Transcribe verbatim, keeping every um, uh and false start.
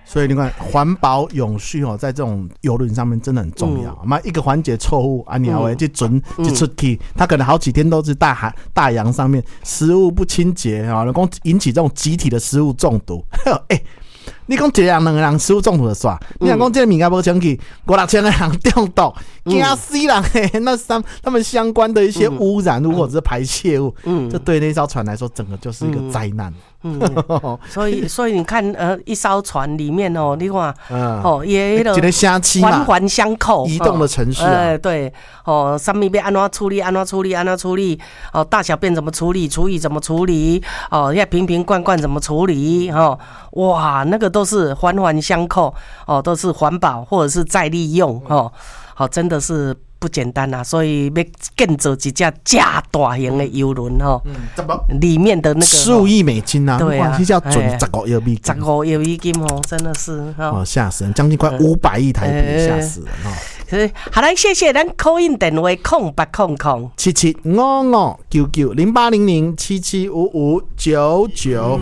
所以你看，环保永续哦，在这种邮轮上面真的很重要。嘛、嗯，一个环节错误啊，你还会去准去出去，他可能好几天都是大海大洋上面食物不清洁啊，然后引起这种集体的食物中毒。哎、欸，你讲一个人两个人食物中毒就算，嗯、你讲讲这个物件无清气，五六千个人中毒，惊死人嘿！那相他们相关的一些污染物或者是排泄物，嗯，这对那艘船来说，整个就是一个灾难。 嗯，所以所以你看，呃，一艘船里面哦，你看，嗯、哦，也那个环环相扣， 移动的城市、啊， 哎、呃，对，哦，上面要安怎处理，安怎处理，安怎处理，哦，大小便怎么处理，厨余怎么处理，哦，要瓶瓶罐罐怎么处理，哦，哇，那个都是环环相扣，哦，都是环保或者是再利用，哦，好、哦，真的是。不简单啊，所以要建造一架假大型的邮轮哈，里面的那个数亿美金啊， 对啊， 这叫准十五亿美金， 十五亿美金哦，真的是哦，吓死人，将近快五百亿台币，吓死人哦。 好来，谢谢咱 call in 电话空八空空七七五五九九零八零零七七五五九九。